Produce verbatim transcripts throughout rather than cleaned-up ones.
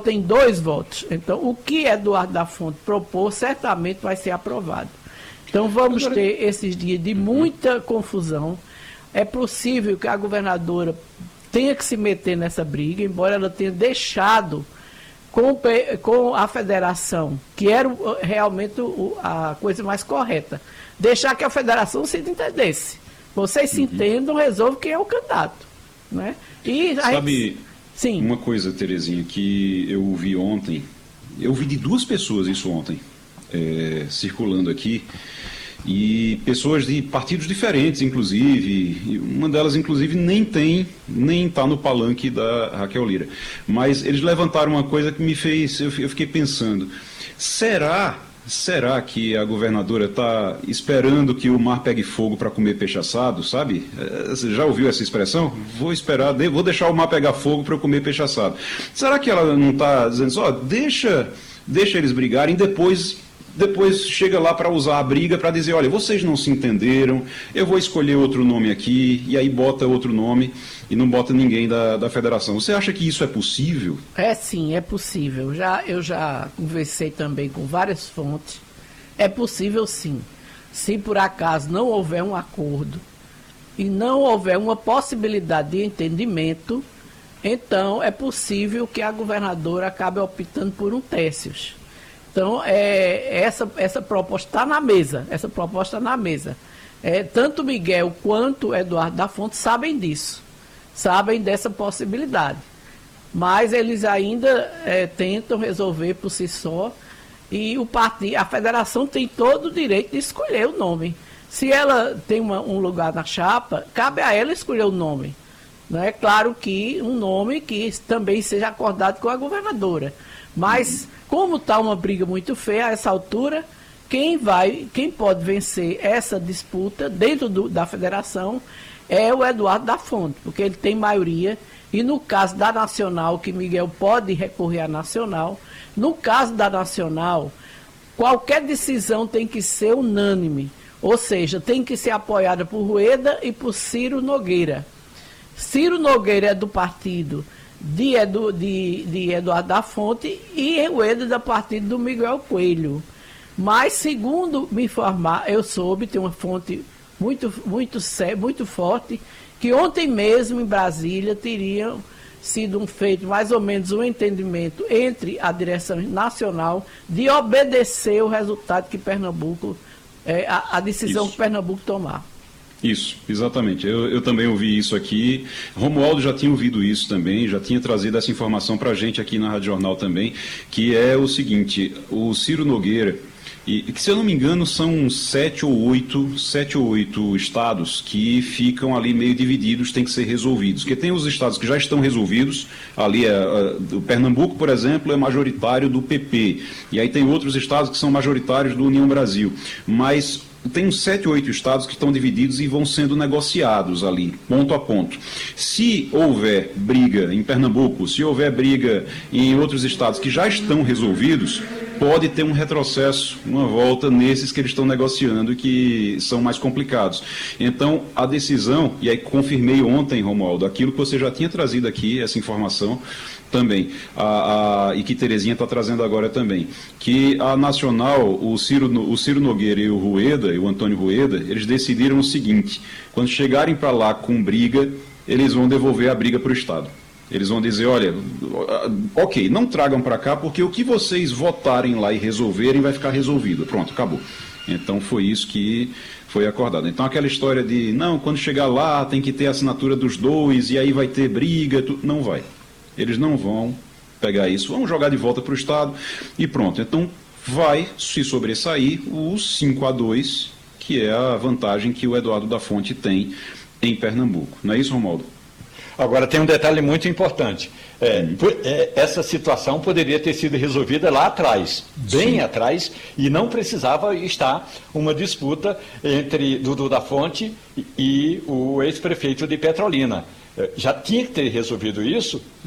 tem dois votos. Então, o que Eduardo da Fonte propôs, certamente vai ser aprovado. Então, vamos ter esses dias de muita confusão. É possível que a governadora tenha que se meter nessa briga, embora ela tenha deixado com, com a federação, que era realmente o, a coisa mais correta, deixar que a federação se entendesse. Vocês se uhum. entendam, resolvam quem é o candidato. Né? E Sabe, gente... Sim. Uma coisa, Terezinha, que eu ouvi ontem, eu ouvi de duas pessoas isso ontem, é, circulando aqui, e pessoas de partidos diferentes, inclusive, uma delas, inclusive, nem tem, nem está no palanque da Raquel Lira. Mas eles levantaram uma coisa que me fez, eu fiquei pensando, será, será que a governadora está esperando que o mar pegue fogo para comer peixe assado, sabe? Você já ouviu essa expressão? Vou esperar, vou deixar o mar pegar fogo para eu comer peixe assado. Será que ela não está dizendo só, deixa, deixa eles brigarem, depois... Depois chega lá para usar a briga para dizer, olha, vocês não se entenderam, eu vou escolher outro nome aqui, e aí bota outro nome e não bota ninguém da, da federação. Você acha que isso é possível? É sim, é possível. Já, eu já conversei também com várias fontes. É possível sim. Se por acaso não houver um acordo e não houver uma possibilidade de entendimento, então é possível que a governadora acabe optando por um Técios. Então, é, essa, essa proposta está na mesa, essa proposta está na mesa. É, tanto Miguel quanto Eduardo da Fonte sabem disso, sabem dessa possibilidade. Mas eles ainda é, tentam resolver por si só, e o partido, a federação tem todo o direito de escolher o nome. Se ela tem uma, um lugar na chapa, cabe a ela escolher o nome. Não é claro que um nome que também seja acordado com a governadora. Mas, como está uma briga muito feia a essa altura, quem vai, quem pode vencer essa disputa dentro do, da federação é o Eduardo da Fonte, porque ele tem maioria, e no caso da Nacional, que Miguel pode recorrer à Nacional, no caso da Nacional, qualquer decisão tem que ser unânime, ou seja, tem que ser apoiada por Rueda e por Ciro Nogueira. Ciro Nogueira é do partido de, Edu, de, de Eduardo da Fonte e Rueda da partido do Miguel Coelho. Mas, segundo me informar, eu soube, tem uma fonte muito, muito, muito forte, que ontem mesmo em Brasília teriam sido um feito mais ou menos um entendimento entre a direção nacional de obedecer o resultado que Pernambuco, é, a, a decisão Isso. que Pernambuco tomar. Isso, exatamente. Eu, eu também ouvi isso aqui. Romualdo já tinha ouvido isso também, já tinha trazido essa informação para a gente aqui na Rádio Jornal também, que é o seguinte, o Ciro Nogueira, e que, se eu não me engano, são sete ou oito, sete ou oito estados que ficam ali meio divididos, têm que ser resolvidos. Porque tem os estados que já estão resolvidos, ali é, o Pernambuco, por exemplo, é majoritário do P P, e aí tem outros estados que são majoritários do União Brasil, mas tem uns sete ou oito estados que estão divididos e vão sendo negociados ali, ponto a ponto. Se houver briga em Pernambuco, se houver briga em outros estados que já estão resolvidos, pode ter um retrocesso, uma volta nesses que eles estão negociando e que são mais complicados. Então, a decisão, e aí confirmei ontem, Romualdo, aquilo que você já tinha trazido aqui, essa informação também, a, a, e que Terezinha está trazendo agora também, que a Nacional, o Ciro, o Ciro Nogueira e o Rueda, e o Antônio Rueda, eles decidiram o seguinte, quando chegarem para lá com briga, eles vão devolver a briga para o Estado. Eles vão dizer, olha, ok, não tragam para cá, porque o que vocês votarem lá e resolverem vai ficar resolvido. Pronto, acabou. Então foi isso que foi acordado. Então aquela história de, não, quando chegar lá tem que ter a assinatura dos dois e aí vai ter briga, tu... não vai. Eles não vão pegar isso, vão jogar de volta para o Estado e pronto. Então vai se sobressair o cinco a dois, que é a vantagem que o Eduardo da Fonte tem em Pernambuco. Não é isso, Romualdo? Agora tem um detalhe muito importante. É, Hum. é, essa situação poderia ter sido resolvida lá atrás, bem Sim. atrás, e não precisava estar uma disputa entre Dudu da Fonte e o ex-prefeito de Petrolina. Já tinha que ter resolvido isso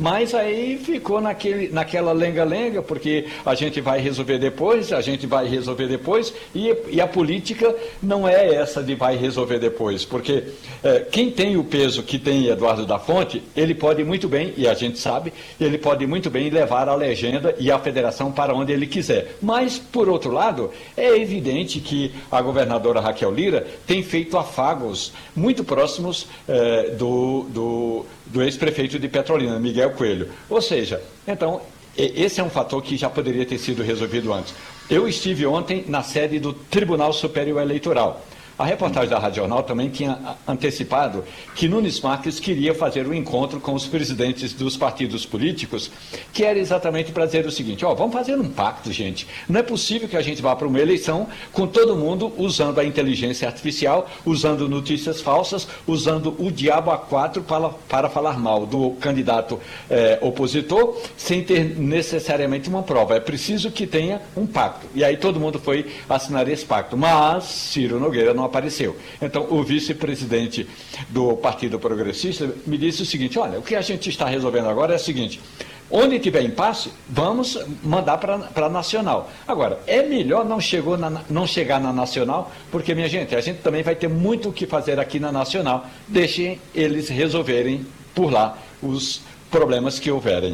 Mas aí ficou naquele, naquela lenga-lenga, porque a gente vai resolver depois, a gente vai resolver depois, e, e a política não é essa de vai resolver depois, porque é, quem tem o peso que tem Eduardo da Fonte, ele pode muito bem, e a gente sabe, ele pode muito bem levar a legenda e a federação para onde ele quiser. Mas, por outro lado, é evidente que a governadora Raquel Lira tem feito afagos muito próximos é, do, do, do ex-prefeito de Petrolina, Miguel Coelho. Ou seja, então, esse é um fator que já poderia ter sido resolvido antes. Eu estive ontem na sede do Tribunal Superior Eleitoral. A reportagem da Rádio Jornal também tinha antecipado que Nunes Marques queria fazer um encontro com os presidentes dos partidos políticos, que era exatamente para dizer o seguinte: ó, vamos fazer um pacto, gente. Não é possível que a gente vá para uma eleição com todo mundo usando a inteligência artificial, usando notícias falsas, usando o diabo a quatro para, para falar mal do candidato eh, opositor, sem ter necessariamente uma prova. É preciso que tenha um pacto. E aí todo mundo foi assinar esse pacto. Mas Ciro Nogueira não apareceu. Então, o vice-presidente do Partido Progressista me disse o seguinte: olha, o que a gente está resolvendo agora é o seguinte: onde tiver impasse, vamos mandar para a Nacional. Agora, é melhor não, chegou na, não chegar na Nacional, porque, minha gente, a gente também vai ter muito o que fazer aqui na Nacional. Deixem eles resolverem por lá os problemas que houverem.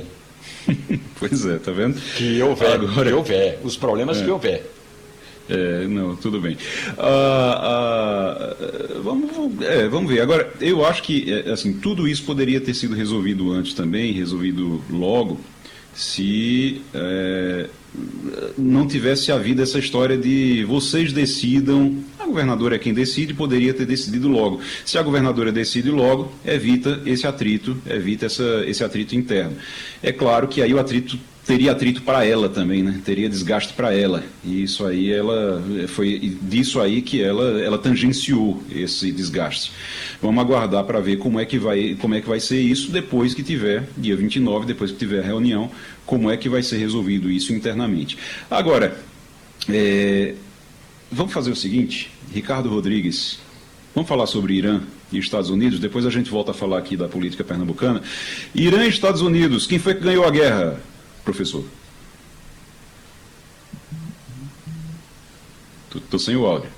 Pois é, tá vendo? Que houver, agora... que houver, os problemas é. que houver. É, não, tudo bem. Ah, ah, vamos, é, vamos ver. Agora, eu acho que assim, tudo isso poderia ter sido resolvido antes também, resolvido logo, se é, não tivesse havido essa história de vocês decidam. A governadora é quem decide, poderia ter decidido logo. Se a governadora decide logo, evita esse atrito, evita essa, esse atrito interno. É claro que aí o atrito teria atrito para ela também, né? Teria desgaste para ela. E isso aí, ela foi disso aí que ela, ela tangenciou esse desgaste. Vamos aguardar para ver como é, que vai, como é que vai ser isso depois que tiver, dia vinte e nove, depois que tiver a reunião, como é que vai ser resolvido isso internamente. Agora, é, vamos fazer o seguinte, Ricardo Rodrigues, vamos falar sobre Irã e Estados Unidos, depois a gente volta a falar aqui da política pernambucana. Irã e Estados Unidos, quem foi que ganhou a guerra, professor? Estou sem o áudio.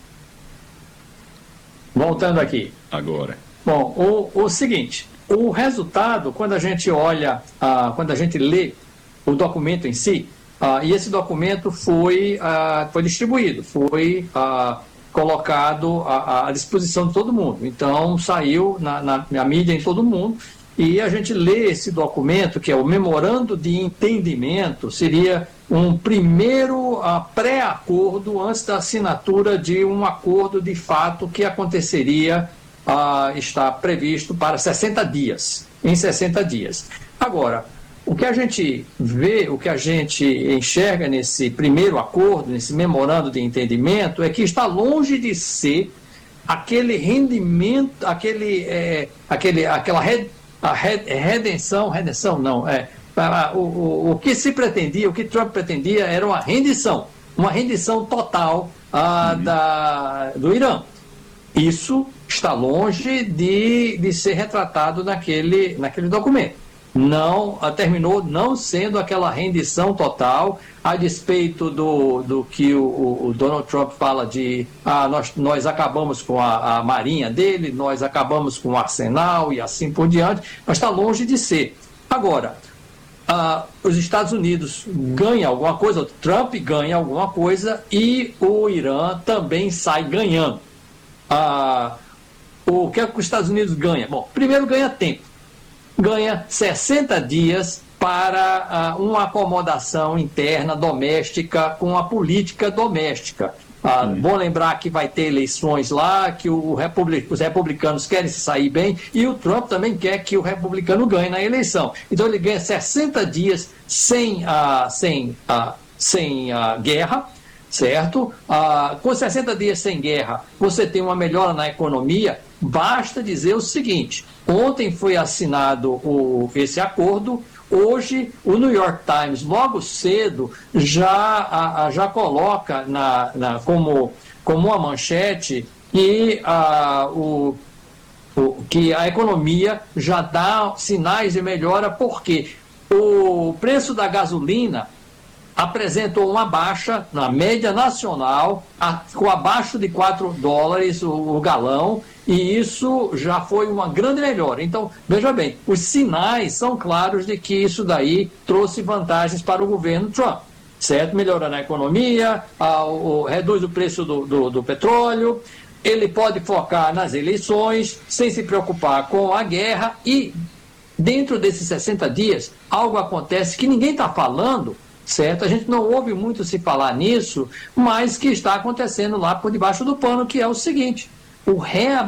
Voltando aqui. Agora. Bom, o, o seguinte, o resultado, quando a gente olha, ah, quando a gente lê o documento em si, ah, e esse documento foi, ah, foi distribuído, foi ah, colocado à, à disposição de todo mundo. Então, saiu na, na, na mídia em todo mundo. E a gente lê esse documento, que é o Memorando de Entendimento, seria um primeiro uh, pré-acordo antes da assinatura de um acordo de fato que aconteceria, uh, está previsto para sessenta dias, em sessenta dias. Agora, o que a gente vê, o que a gente enxerga nesse primeiro acordo, nesse Memorando de Entendimento, é que está longe de ser aquele rendimento, aquele, é, aquele, aquela rede, a redenção, redenção não, é, para, o, o, o que se pretendia, o que Trump pretendia era uma rendição, uma rendição total ah, uhum. da, do Irã. Isso está longe de, de ser retratado naquele, naquele documento. Não, terminou não sendo aquela rendição total, a despeito do, do que o, o Donald Trump fala de ah, nós, nós acabamos com a, a marinha dele, nós acabamos com o arsenal e assim por diante, mas está longe de ser. Agora, ah, os Estados Unidos ganham alguma coisa, o Trump ganha alguma coisa e o Irã também sai ganhando. Ah, o que é que os Estados Unidos ganham? Bom, primeiro ganha tempo. Ganha sessenta dias para uh, uma acomodação interna doméstica com a política doméstica. Uh, hum. Bom lembrar que vai ter eleições lá, que o republic, os republicanos querem se sair bem e o Trump também quer que o republicano ganhe na eleição. Então ele ganha sessenta dias sem, uh, sem, uh, sem uh, guerra, certo? Uh, com sessenta dias sem guerra, você tem uma melhora na economia. Basta dizer o seguinte: ontem foi assinado o, esse acordo, hoje o New York Times, logo cedo, já, a, a, já coloca na, na, como, como uma manchete que a, o, o, que a economia já dá sinais de melhora, porque o preço da gasolina apresentou uma baixa na média nacional, a, com abaixo de quatro dólares o, o galão, e isso já foi uma grande melhora. Então, veja bem, os sinais são claros de que isso daí trouxe vantagens para o governo Trump, certo? Melhorando a economia, a, o, reduz o preço do, do, do petróleo, ele pode focar nas eleições, sem se preocupar com a guerra, e dentro desses sessenta dias, algo acontece que ninguém está falando, certo? A gente não ouve muito se falar nisso, mas que está acontecendo lá por debaixo do pano, que é o seguinte: o reabertura